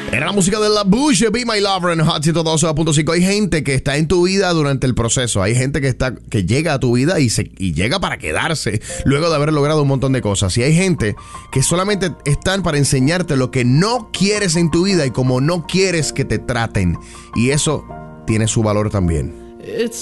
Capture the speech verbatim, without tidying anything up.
Era la música de La Bouche, Be My Lover en Hot ciento doce punto cinco. Hay gente que está en tu vida durante el proceso. Hay gente que está que llega a tu vida y, se, y llega para quedarse luego de haber logrado un montón de cosas. Y hay gente que solamente están para enseñarte lo que no quieres en tu vida y como no quieres que te traten. Y eso tiene su valor también. It's